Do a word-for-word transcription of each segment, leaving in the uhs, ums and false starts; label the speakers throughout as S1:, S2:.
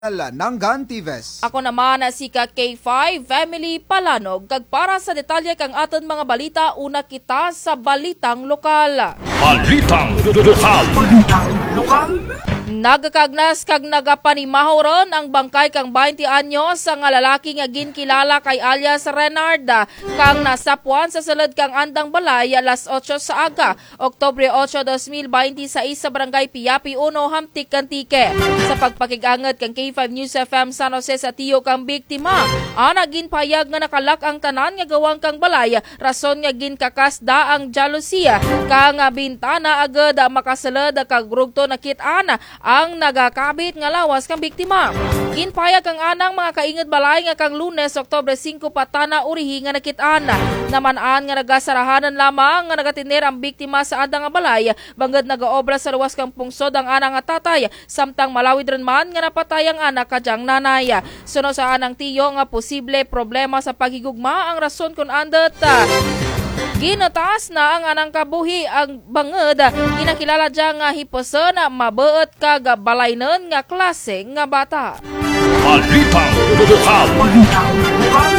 S1: Nanggan Tives.
S2: Ako naman si ka K five Family Palanog. Kag para sa detalye kang aton mga balita, una kita sa balitang lokal.
S3: Balitang lokal. Balitang lokal.
S2: Nagakagnas kag nagapanimaho ron ang bangkay kang twenty anyos sa nga lalaki nga ginkilala kay alias Renard kang nasapuan sa sulod kang andang balay alas otso sa aga, Oktubre otso, dos mil twenty-six sa barangay Piapi uno, Hamtik, Kantike. Sa pagpakig-angat kang K five News F M San Jose sa tiyo kang biktima, ana ginpayag nga nakalak ang tanan nga gawang kang balay, rason nga ginkakasda ang jalusiya kang bintana agad makasalad kag rugto nakit-ana ang nagakabit nga lawas kang biktima. Ginpayag kang anang mga kaingad balay nga kang Lunes, Oktubre singko patana urihi nga nakit-ana. Naman-an nga nagasarahanan lamang nga nagatiner ang biktima sa adang nga balay, banggad nagaobra sa luwas kang pungsod ang anang nga tatay, samtang malawid rin man nga napatay ang anak kadyang nanay. Suno sa anang tiyo nga posible problema sa paghigugma ang rason kung andat ginataas na ang anang kabuhi ang banged ginakilala dyan nga hiposon mabeet kag balaynon nga klase nga bata.
S3: Balitang lokal. Balitang lokal.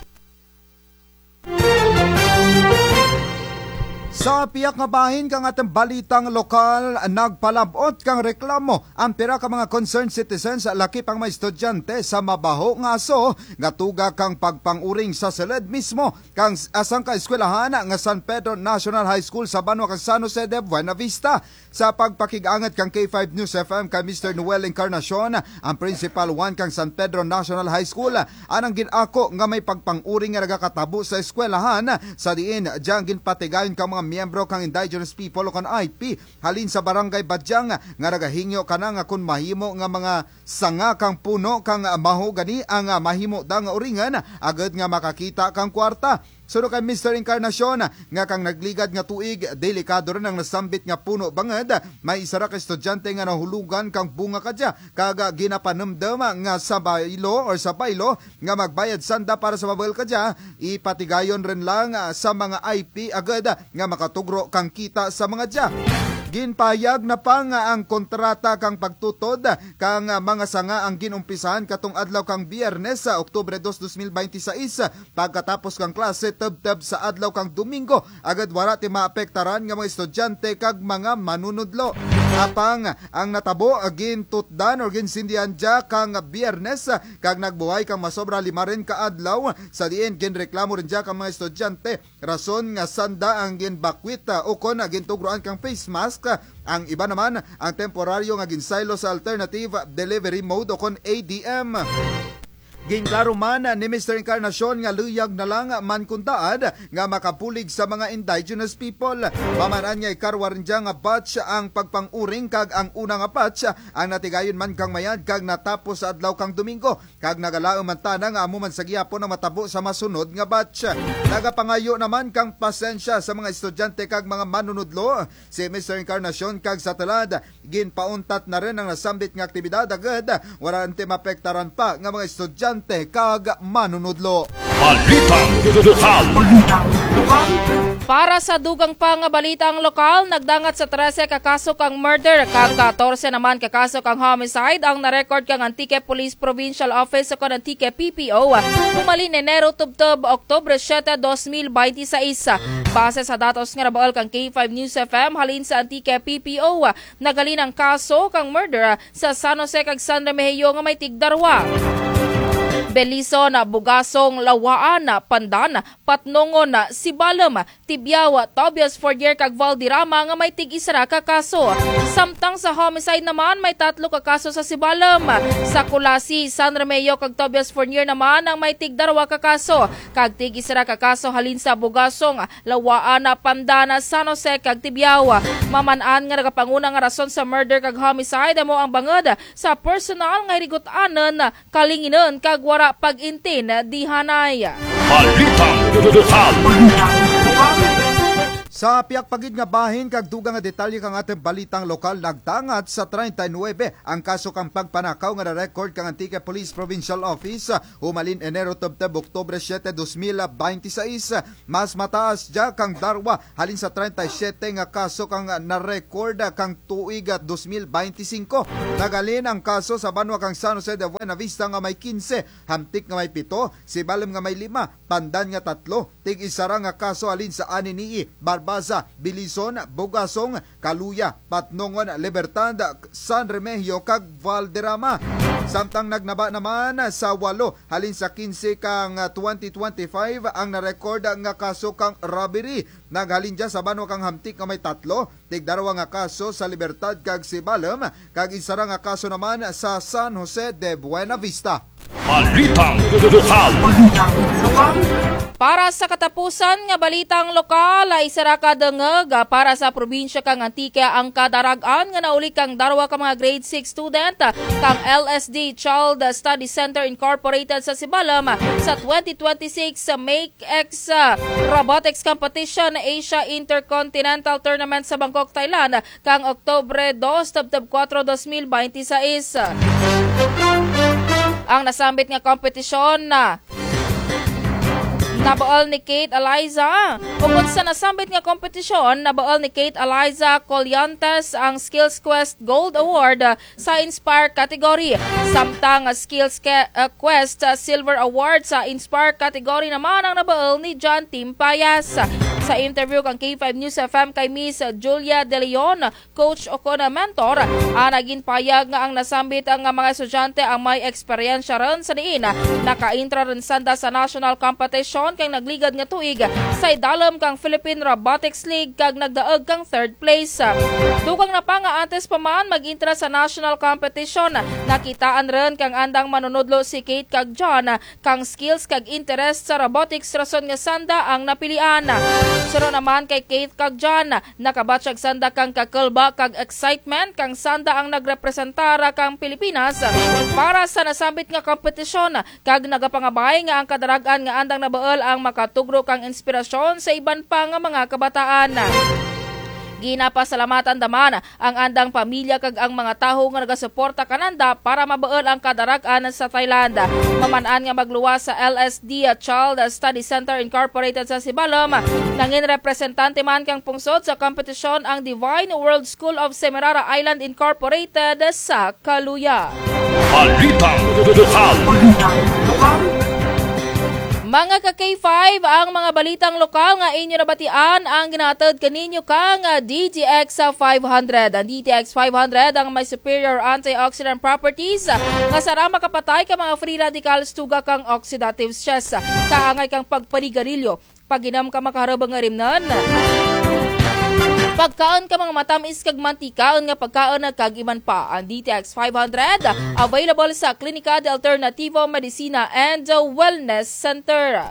S1: Sa piyak nga bahin kang atong balitang lokal, nagpalabot kang reklamo ang pira ka mga concerned citizens laki pang mga estudyante sa mabaho nga aso nga tuga kang pagpanguring sa seled mismo kang asang ka eskwelahan nga San Pedro National High School sa Banwa kang San Jose de Buena Vista. Sa pagpakig-angat kang K five News F M kay Mister Noel Encarnacion, ang Principal one kang San Pedro National High School, anang ginako nga may pagpanguring nga nagakatabo sa eskwelahan sa diin diyang ginpatigayon kang mga miyembro kang indigenous people o kan I P halin sa barangay Badyang nga nagahingyo kana nga kun mahimo nga mga sanga kang puno kang mahogani ang mahimo da nga uringan agad nga makakita kang kwarta. Suno kay Mister Encarnacion nga kang nagligad nga tuig, delikado rin ang nasambit nga puno bangad, may isa ra ka estudyante nga nahulugan kang bunga kadya kaga ginapanumdam nga sa baylo or sa baylo nga magbayad sanda para sa mabel kadya, ipatigayon rin lang sa mga I P agad nga makatugro kang kita sa mga dya. Ginpayag na pa nga ang kontrata kang pagtutod kang mga sanga ang ginumpisahan katong adlaw kang Biyernes sa Oktubre dos, dos mil twenty-six pagkatapos kang klase teb-teb sa adlaw kang Domingo agad wala ti maapektaran nga mga estudyante kag mga manunudlo. Apang ang natabo gintutdan or ginsindihan dya kang Biyernes kag nagbuhay kang masobra lima rin ka adlaw sa diin ginreklamo rin dya kang mga estudyante rason nga sanda ang ginbakwit o kon gintugroan kang face mask. Ang iba naman ang temporaryo nga ginsaylo sa alternative delivery mode o kon A D M. Ginklaro man ni Mister Encarnacion nga luyag na lang man kuntaad nga makapulig sa mga indigenous people. Pamanan niya ikarwa rin dyan nga batch ang pagpanguring kag ang unang batch ang natigayon man kang mayad kag natapos sa adlaw kang Domingo kag nagalaong man tana nga amo man sa gihapon na matabo sa masunod nga batch. Nagapangayo naman kang pasensya sa mga estudyante kag mga manunudlo si Mister Encarnacion kag sa talad ginpauntat na rin ang nasambit nga aktibidad agad wala ante mapektaran pa nga mga estudyante kag manunudlo.
S3: Balitang lokal. Balitang lokal.
S2: Para sa dugang pa nga balitang lokal, nagdangat sa thirteen ka kaso kang murder, kang fourteen naman ka kaso kang homicide ang narecord kang Antique Police Provincial Office o kang Antique P P O pumalin Enero tubtob Oktubre siyete, dos mil twenty-six. Base sa datos nga nabaol kang K five News F M halin sa Antique P P O, nagalin ang kaso kang murder sa San Jose kag San Remigio nga may tigdarwa. Belison, Bugasong, Lawaan, Pandan, Patnongon, Sibalem, Tibyawa, Tobias Fordier kag Valdirama nga may tig-isara ka kaso. Samtang sa homicide naman may tatlo ka kaso sa Sibalem. Sa Kulasi, San Remigio kag Tobias Fordier naman ang may tig-darawa ka kaso. Kag tig-isara ka kaso halin sa Bugasong, Lawaan, Pandan, San Jose kag Tibyawa. Maman-an nga nagapanguna nga rason sa murder kag homicide mo ang bangod sa personal nga rigot-anan kalinginan kag wara pag-intin di hanay.
S3: Balitang lokal.
S1: Sa piyak pagid nga bahin kag dugang nga detalye kang ating balitang lokal, nagtangat sa thirty-nine ang kaso kang pagpanakaw nga na-record kang Antique Police Provincial Office humalin Enero tubteb Oktubre siyete, dos mil beintiséis. Mas mataas dya kang darwa halin sa thirty-seven nga kaso kang na-record kang tuig dos mil beinticinco. Nagalin ang kaso sa banwa kang San Jose de Buena Vista nga may fifteen, Hamtik nga may seven, Sibalem nga may five, Pandan nga tatlo, tig isara nga kaso halin sa Aninii, Barbaza, Bilison, Bugasong, Kaluya, Patnongon, Libertad, San Remigio kag Valderrama. Samtang nagnaba naman sa walo halin sa fifteen kang twenty twenty-five ang na-record nga kaso kang robbery. Naghalin dya sa banwa kang Hamtik nga may tatlo, tig darawa nga kaso sa Libertad kag Sibalem, kag isara nga kaso naman sa San Jose de Buena Vista.
S3: Balitang lokal.
S2: Para sa katapusan nga balitang lokal, ay isara ka dengeg para sa probinsya kang Antique ang kadaragan nga nauli kang darwa ka mga grade six student kang L S D Child Study Center Incorporated sa Sibalem sa twenty twenty-six Make X Robotics Competition Asia Intercontinental Tournament sa Bangkok, Thailand kang Oktubre two tabtab four, dos mil beintiséis. Ang nasambit nga kompetisyon na nabaol ni Kate Eliza. Bukod sa nasambit nga kompetisyon, nabaol ni Kate Eliza Colyantes ang Skills Quest Gold Award uh, sa Inspire category. Samtang uh, Skills Ke- uh, Quest uh, Silver Award sa Inspire category naman ang nabaol ni John Timpayas. Sa interview kang K five News F M kay Miss Julia De Leon, coach o kuna mentor, ang naging payag nga ang nasambit ang mga estudyante ang may eksperyensya ron sa diin. Naka-intra rin sanda sa national competition kang nagligad nga tuig sa idalom kang Philippine Robotics League kag nagdaog kang third place. Dugang na pa nga antes pa man mag-intra sa national competition, nakitaan rin kang andang manunodlo si Kate kag John kang skills kag interest sa robotics rason nga sanda ang napilian. Suro naman kay Kate kag John, nakabatsyag sanda kang kakulba kag excitement kang sanda ang nagrepresentara kang Pilipinas para sa nasambit nga kompetisyon kag nagapangabay nga ang kadaragan nga andang nabaol ang makatugro kang inspirasyon sa iban pa nga mga kabataan. Ginapasalamatan daman ang andang pamilya kag ang mga taho nga nagasuporta kananda para mabaol ang kadaragan sa Thailand. Maman-an nga magluwas sa L S D Child Study Center Incorporated sa Sibalem. Nangin representante man kang pungsod sa kompetisyon ang Divine World School of Semirara Island Incorporated sa Kaluya.
S3: Balitang lokal.
S2: Mga ka-K five, ang mga balitang lokal nga inyo nabatian ang ginatod kaninyo kang D T X five hundred. Ang D T X five hundred ang may superior antioxidant properties nga sara makapatay ka mga free radicals tuga kang oxidative stress. Kaangay kang pagpanigarilyo, paginam ka makaharabang nga rimnan. Pagkaan ka mga matamis kag mantikaon nga pagkaan na kag iman pa. Ang D T X five hundred available sa Klinika de Alternativo Medicina and Wellness Center.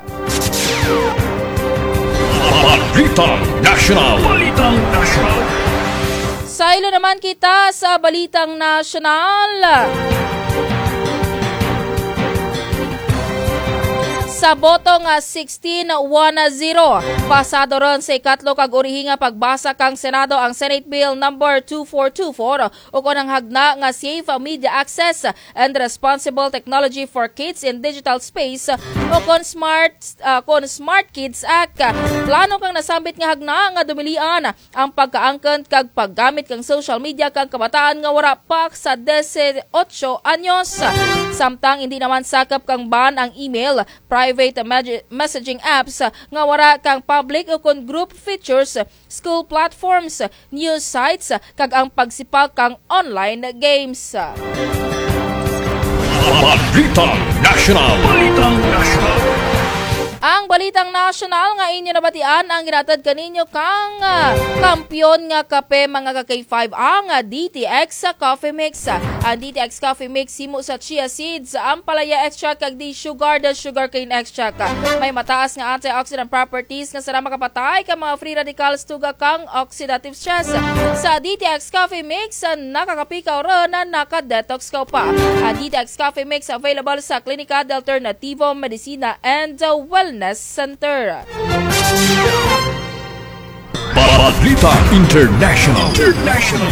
S3: Balitang National. Balitang National.
S2: Sa ilo naman kita sa Balitang National. Sa boto nga sixteen one zero, pasado ron sa ikatlo kag urihi nga pagbasa kang Senado ang Senate Bill number two four two four o kunang hagna nga Safe Media Access and Responsible Technology for Kids in Digital Space o kon Smart uh, kon Smart Kids Act. Plano kang nasambit nga hagna nga dumilian ang pagkaangkon kag paggamit kang social media kang kabataan nga wara pa sa eighteen anyos. Samtang hindi naman sakop kang ban ang email, private messaging apps nga wara kang public o kon group features, school platforms, news sites kag ang pagsipak kang online games.
S3: Balitang National. Balitang National.
S2: Ang Balitang National nga inyo nabatian ang ginatad kaninyo kang uh, kampyon nga kape mga ka-K five ang uh, D T X sa Coffee Mix. Ang D T X Coffee Mix himo sa chia seeds, ang palaya extract kag di sugar the sugar cane extract. May mataas nga antioxidant properties nga sara makapatay ka mga free radicals tuga kang oxidative stress. Sa D T X Coffee Mix, uh, nakakapikaw ron na naka-detox ka pa. Ang D T X Coffee Mix available sa Klinika de Alternativo Medicina and uh, Wellness Center.
S3: Balita International. International.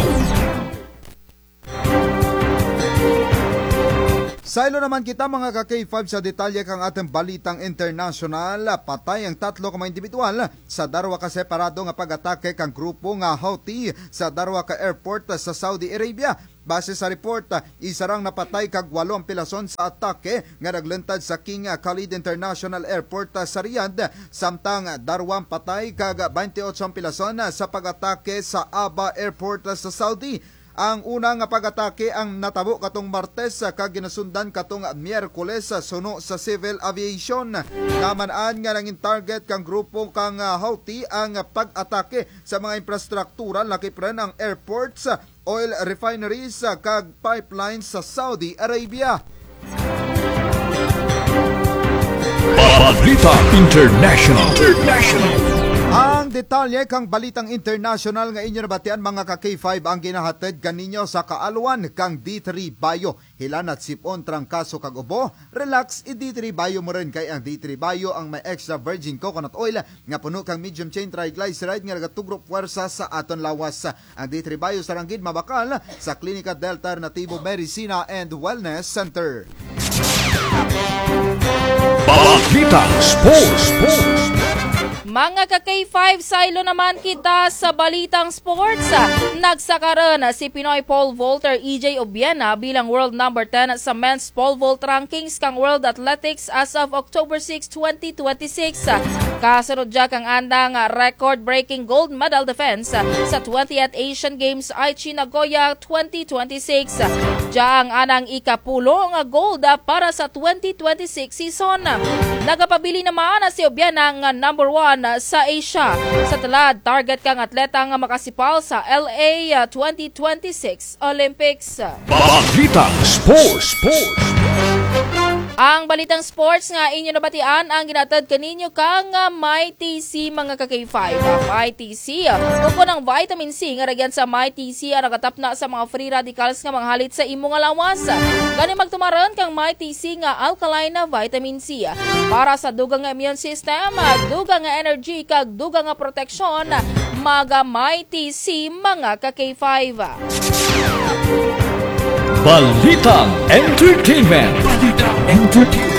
S1: Sailo naman kita mga ka-K five sa detalye kang ating balitang international. Patay ang tatlo ka mga individual sa darwa ka separado nga pag-atake kang grupo nga Houthi sa darwa ka airport sa Saudi Arabia. Base sa report, isarang napatay kag walo ang pilason sa atake nga naglentad sa King Khalid International Airport sa Riyadh, samtang darwang patay kag twenty-eight ang pilason sa pag-atake sa Aba Airport sa Saudi. Ang unang pag-atake ang natabo katong Martes kag ginasundan katong Miyerkules suno sa civil aviation. Naman-an nga nanging target kang grupo kang Houthi ang pag-atake sa mga infrastruktura lakip rin ang airports, oil refineries kag pipelines sa Saudi Arabia.
S3: Balita International. International.
S1: Ang detalye kang balitang international nga inyo nabatian mga ka-K five ang ginahatid kaninyo sa kaalwan kang D three Bayo. Hilanat sipon trangkaso kag ubo, relax i D three Bayo mo rin kay ang D three Bayo ang may extra virgin coconut oil nga puno kang medium chain triglyceride nga nagatugro puwersa sa aton lawas. Ang D three Bayo saranggid mabakal sa Klinika Delta Alternativo Medicina and Wellness Center.
S3: Balita Sports. Sports.
S2: Mga ka-K five, sailo naman kita sa balitang sports. Nagsakaran si Pinoy pole vaulter E J Obiena bilang world number ten sa men's pole vault rankings kang World Athletics as of October sixth, twenty twenty-six. Kasunod dya kang andang record-breaking gold medal defense sa twentieth Asian Games Aichi Nagoya twenty twenty-six. Dya ang anang ikapulo nga gold para sa twenty twenty-six season. Nagapabili naman si Obiena nga number one sa Asia. Sa talad, target kang atleta nga makasipal sa L A twenty twenty-six Olympics.
S3: Balita Sports. Sports.
S2: Ang balitang sports nga inyo nabatian ang ginatad kaninyo kang My T C mga ka-K five. My T C, upo ng vitamin C nga ragyan sa My T C ang nagatap na sa mga free radicals nga manghalit sa imong alawas. Gani magtumaran kang My T C nga alkaline na vitamin C para sa dugang nga immune system, dugang nga energy kag dugang nga proteksyon. Maga My T C mga ka-K five.
S3: Balitang Entertainment. Balitang Entertainment.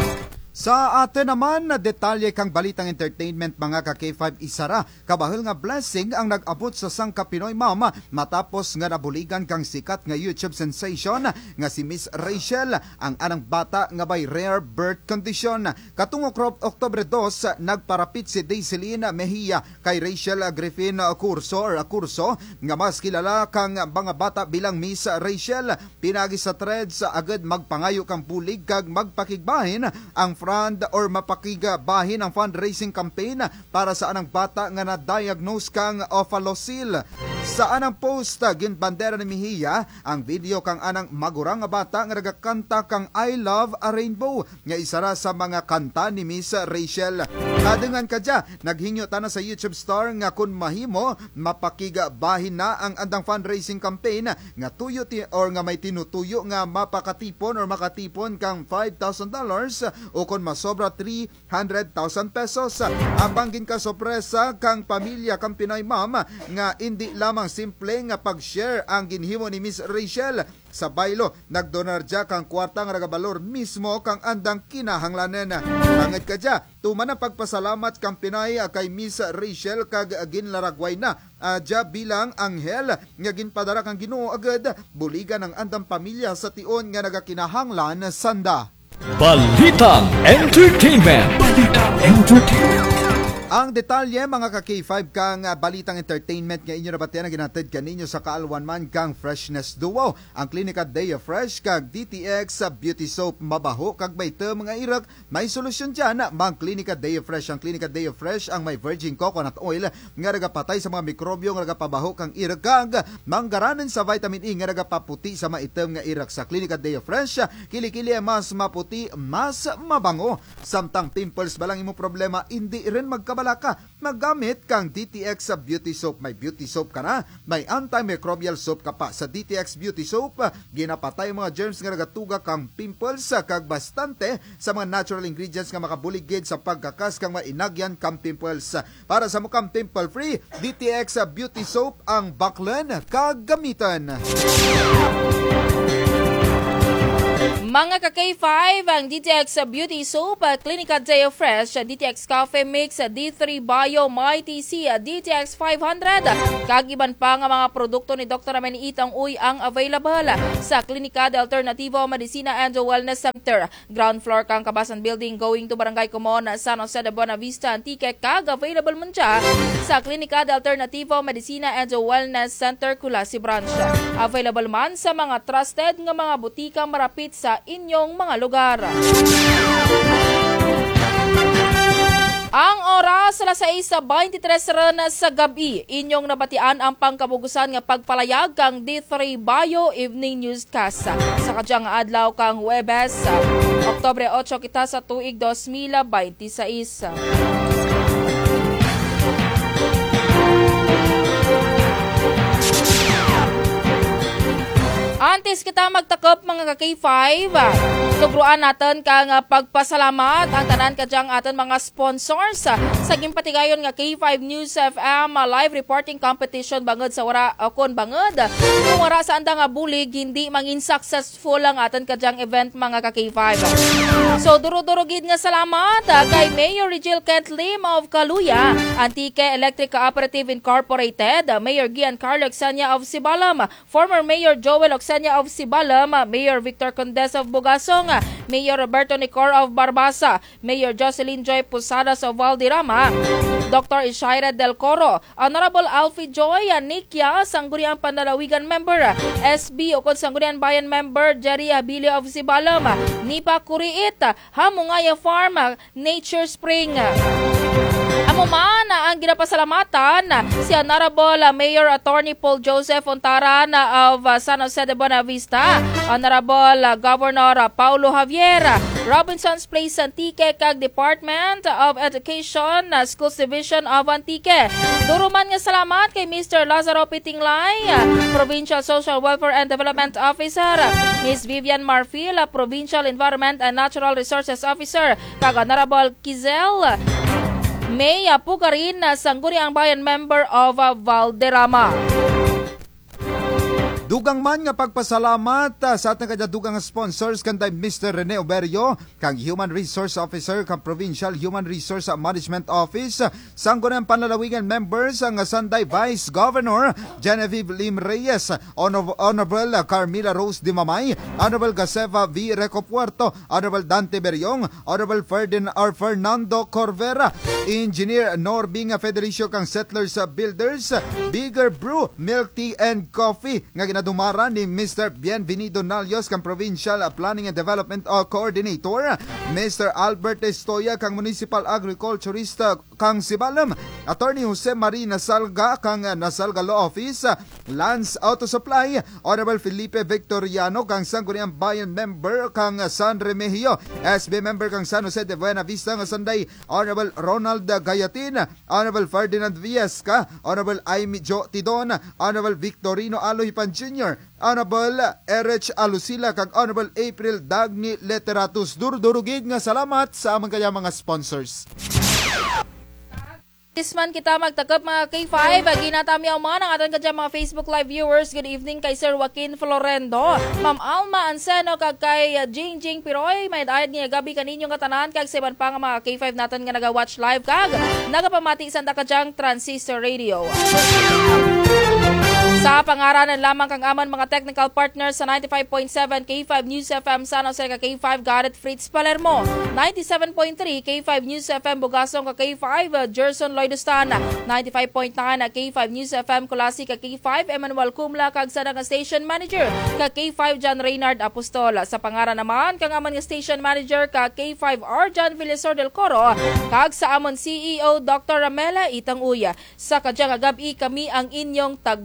S1: Sa atin naman na detalye kang balitang entertainment mga ka-K five, isara kabahil nga blessing ang nag-abot sa sangka Pinoy mama matapos nga nabuligan kang sikat nga YouTube sensation nga si Miss Rachel, ang anang bata nga by rare birth condition. Katong Oktubre dos, nagparapit si Daiseline Mejia kay Rachel Griffin Curso or Curso nga mas kilala kang mga bata bilang Miss Rachel. Pinagi sa threads agad magpangayo kang pulig kag magpakigbahin ang front or mapakigabahin ang fundraising campaign para sa anang bata nga na-diagnose kang ophalosil. Sa anang post, ginbandera ni Mejia ang video kang anang magurang nga bata nga nagakanta kang I Love a Rainbow nga isara sa mga kanta ni Miss Rachel. Kadungan ka dya, naghingyo ta na sa YouTube star nga kun mahimo mapakigabahin na ang andang fundraising campaign nga tuyo ti or nga may tinutuyo nga mapakatipon or makatipon kang five thousand dollars o kun masobra three hundred thousand pesos. Ang banggin ka sorpresa kang pamilya kang Pinoy mom nga hindi lamang simple nga pag-share ang ginhimo ni Miss Rachel. Sa baylo, nagdonar dya kang kwarta nga nagabalor mismo kang andang kinahanglanen. Angad ka dya, tuman ang pagpasalamat kang Pinay kay Miss Rachel kag ginlaragway na adya bilang anghel nga ginpadara kang Ginoo agad buligan ang andang pamilya sa tion nga nagakinahanglan sanda.
S3: Balitang Entertainment. Balitang Entertainment.
S1: Ang detalye mga ka-K five kang uh, balitang entertainment nga inyo nabatian na ginatid kaninyo sa kaalwan man kang freshness duo. Ang Klinika Day of Fresh kag D T X uh, Beauty Soap mabaho kag may te mga irak. May solusyon dyan. Mang Klinika Day of Fresh. Ang Klinika Day of Fresh ang may virgin coconut oil nga nagapatay sa mga mikrobyo nga nagapabaho kang irak kag manggaranan sa vitamin E nga nagapaputi sa maitem nga irak. Sa Klinika Day of Fresh, kilikili mas maputi, mas mabango. Samtang pimples ba lang imo problema, hindi rin magkabalik bala ka, magamit kang D T X sa beauty soap. May beauty soap ka na, may antimicrobial soap ka pa. Sa D T X beauty soap, ginapatay mga germs nga nagatuga kang pimples kag bastante sa mga natural ingredients nga makabuligid sa pagkakas kang mainagyan kang pimples. Para sa mukang pimple free, D T X beauty soap ang baklan kag gamitan.
S2: Mga ka-K five, ang D T X Beauty Soap, Clinica Deo Fresh, D T X Cafe Mix, D three Bio, My T C, D T X five hundred. Kagiban pa nga mga produkto ni Doctor Ameniitang Uy ang available sa Clinica de Alternativo Medicina and Wellness Center. Ground floor kang Kabasan Building going to Barangay Comon, San Jose de Buenavista, Antique. Kag available man siya sa Clinica de Alternativo Medicina and Wellness Center, Kulasi Branch. Available man sa mga trusted nga mga butika marapit sa inyong mga lugar. Ang oras alas sais twenty-tres ron sa gabi, inyong nabatian ang pangkabugusan nga pagpalayag kang D three Bio Evening Newscast. Sa kadyang adlaw kang Huwebes, Oktubre eight kita sa tuig twenty twenty-six. Antes kita magtakop mga ka-K five, tugruan natin kang pagpasalamat ang tanan kadyang aton mga sponsors sa gimpatigayon nga K five News F M live reporting competition bangod sa wara kon bangod. Kung wara sa anda nga bulig hindi mangin successful ang aton kadyang event mga ka-K five. So duro-durogid nga salamat kay Mayor Regil Kent Lim of Kaluya, Antique Electric Cooperative Incorporated, Mayor Gian Carlo Oxenia of Sibalam, former Mayor Joel Oxenia of Sibalam, Mayor Victor Condes of Bugasong, Mayor Roberto Nicor of Barbasa, Mayor Jocelyn Joy Posadas of Valderrama, Doctor Ishaira Del Coro, Honorable Alfie Joy Nikia, Sangguniang Panlalawigan Member, S B Ukod Sangguniang Bayan Member, Jerry Abilio of Sibalam, Nipa Kuriit, Hamungaya Farm, Nature Spring. Amo man ang ginapasalamatan si Honorable Mayor Attorney Paul Joseph Ontaran of San Jose de Buenavista, Honorable Governor Paulo Javier, Robinson's Place Antique kag Department of Education, Schools Division of Antique. Duruman nga salamat kay Mister Lazaro Pitinglay, Provincial Social Welfare and Development Officer, Miss Vivian Marfil, Provincial Environment and Natural Resources Officer, kag Honorable Kizel May Pugarin, Sangguniang Bayan Member of Valderrama.
S1: Dugang man nga pagpasalamat uh, sa ating kadadugang sponsors kanday Mister Rene Oberio, kang Human Resource Officer kang Provincial Human Resource Management Office, Sangguniang Panlalawigan members ang Sanday Vice Governor Genevieve Lim Reyes, Honor- Honorable Carmila Rose Di Mamay, Honorable Gaseva V. Recopuerto, Honorable Dante Beriong, Honorable Ferdinand R. Fernando Corvera, Engineer Norbing Federicio kang Settlers Builders, Bigger Brew, Milk Tea and Coffee nga ginadumara ni Mister Bienvenido Nalios kang Provincial Planning and Development Coordinator, Mister Albert Estoya kang Municipal Agriculturist kang Sibalam, Attorney Jose Marie Nasalga kang Nasalga Law Office, Lance Auto Supply, Honorable Felipe Victoriano kang Sangguniang Bayan Member kang San Remigio, S B Member kang San Jose de Buenavista nga Sanday, Honorable Ronald Gayatin, Honorable Ferdinand Viesca, Honorable Aimee Jo Tidon, Honorable Victorino Aloy Pan Junior, Honorable Erich Alusila kag Honorable April Dagni Leteratus. Dur-durugid nga salamat sa amang kaya mga sponsors.
S2: Isman kita magtakap mga K five, ginatamiyaw man ang aton kadya mga Facebook Live viewers. Good evening kay Sir Joaquin Florendo, Ma'am Alma Anseno kag kay Jing Jing Piroy. May daad niya gabi kaninyong katanan kag sa iban pa nga mga K five natin nga naga-watch live kag nagapamati sanda kadyang Transistor Radio. Sa pangaranan lamang kang aman mga technical partners sa ninety-five point seven K five News F M San Jose ka K five Garrett Fritz Palermo, ninety-seven point three K five News F M Bugasong ka K five Gerson Lloydostana, ninety-five point nine K five News F M Kulasi ka K five Emmanuel Kumla kag sa nga station manager ka K five John Reynard Apostol. Sa pangaran naman kang aman nga station manager ka K five R John Villasor del Coro kag sa amon C E O Doctor Ramela Itang Uya. Sa kadyang gabi kami ang inyong tagbalita.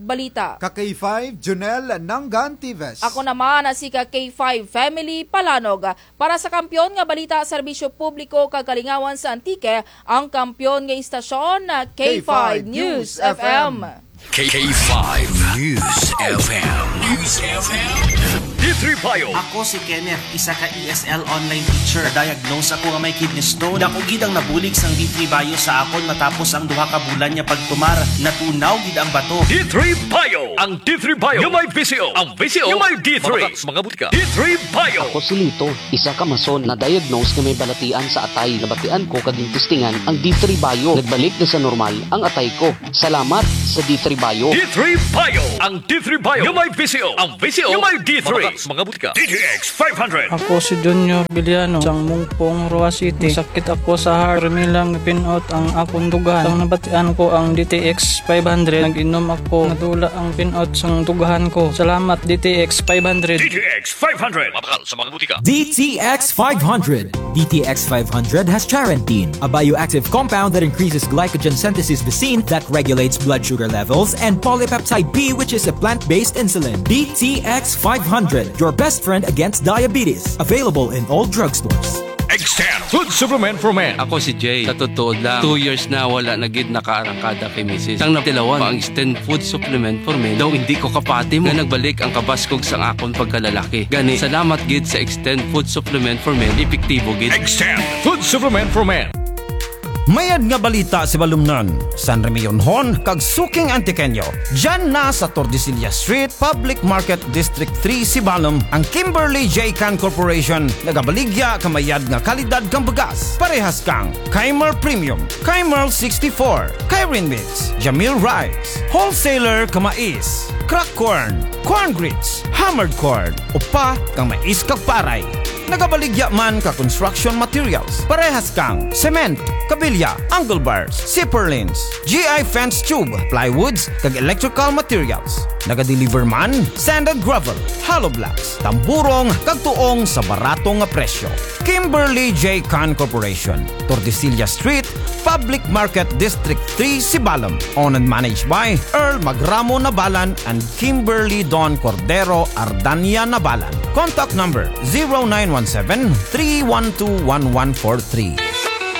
S2: Magalda.
S1: Ka K five, Junel Nangantives.
S2: Ako naman na si ka K five Family Palanog. Para sa kampyon nga balita serbisyo publiko kagalingawan sa Antique, ang kampyon nga istasyon na K five News F M.
S3: K five News F M. News F M. D three Bio.
S4: Ako si Kenneth, isa ka E S L online teacher. Diagnose ako nga may kidney stone. Dako gid ang nabulig sang D three Bio sa akon matapos ang duha ka bulan niya pagtumar. Natunaw gid ang bato.
S3: D three Bio. Ang D three Bio. Yung may V C O. Ang V C O. Yung may D three. Mga butika. D three Bio.
S5: Ako si Lito, isa ka mason na diagnose nga may balatian sa atay. Nabatian ko kaging testingan ang D three Bio. Nagbalik na sa normal ang atay ko. Salamat sa D three Bio.
S3: D three Bio. Ang D three Bio. Yung may V C O. Ang V C O. Yung may D three. Mga butika. D T X five hundred.
S6: Ako si Junior Biliano, isang Mungpong, Roa City. Sakit ako sa heart. Milang pinout ang akong dugahan. Ang nabatian ko ang D T X five hundred. Nag-inom ako. Nadula ang pinout sang dugahan ko. Salamat D T X five hundred.
S3: D T X five hundred. Mabakal sa mga butika.
S7: D T X five hundred. D T X five hundred has charantine, a bioactive compound that increases glycogen synthesis vacine that regulates blood sugar levels, and polypeptide B, which is a plant-based insulin. D T X five hundred, your best friend against diabetes. Available in all drugstores.
S3: Extend food supplement for men.
S8: Ako si Jay. Sa totoo lang, two years na wala na gid nakaarangkada kay missus. Ang natilawan, ang extend food supplement for men, daw hindi ko kapati mo. Nga nagbalik ang kabaskog sang akon pagkalalaki. Gani, salamat gid sa extend food supplement for men. Epektibo gid.
S3: Extend food supplement for men.
S9: Mayad nga balita si Balumnon, San Remillonhon, kag Suking Antiqueño. Diyan na sa Tordesillas Street, Public Market District three, Sibalom, ang Kimberly J. Can Corporation. Nagabaligya kamayad nga kalidad kang bagas. Parehas kang Kaimer Premium, Kaimer sixty-four, Kairin Mix, Jamil Rice, Wholesaler kamais, Crack Corn, Corn Grits, Hammered Corn, upa kang mais kag paray. Nagabaligya man ka construction materials. Parehas kang cement, kabilya, angle bars, zipper lines, G I fence tube, plywoods, kag electrical materials. Nagadeliver man, sand and gravel, hollow blocks, tamburong, kag tuong sa baratong nga presyo. Kimberly J. Can Corporation, Tordesillas Street, Public Market District three, Sibalom. Owned and managed by Earl Magramo Nabalan and Kimberly Don Cordero Ardania Nabalan. Contact number zero nine one seven, three one two, one one four three.